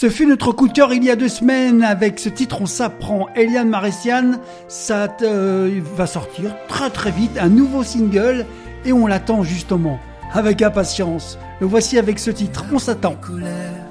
Ce fut notre coup de cœur il y a 2 semaines avec ce titre On s'apprend. Eliane Maressian, ça va sortir très très vite, un nouveau single et on l'attend justement avec impatience. Le voici avec ce titre, On s'attend.